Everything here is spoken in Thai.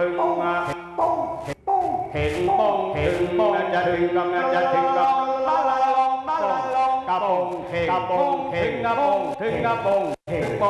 บึงเห็นปงเห็นปงจะถึงกำลังจะถึงกำลังกระปงเห็นกระปงเห็นกระปงถึงกระปงเห็นป